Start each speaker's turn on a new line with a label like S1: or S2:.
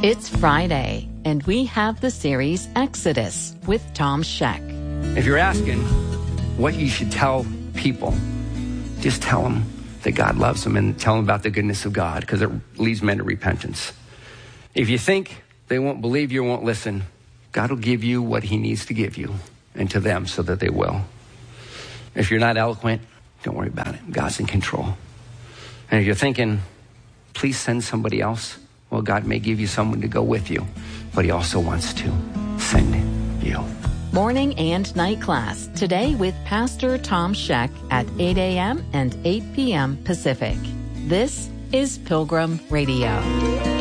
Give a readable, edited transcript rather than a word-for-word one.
S1: It's Friday, and we have the series Exodus with Tom Scheck.
S2: If you're asking what you should tell people, just tell them that God loves them and tell them about the goodness of God, because it leads men to repentance. If you think they won't believe you or won't listen, God will give you what he needs to give you and to them so that they will. If you're not eloquent, don't worry about it. God's in control. And if you're thinking, please send somebody else, well, God may give you someone to go with you, but he also wants to send you.
S1: Morning and night class today with Pastor Tom Scheck at 8 a.m. and 8 p.m. Pacific. This is Pilgrim Radio.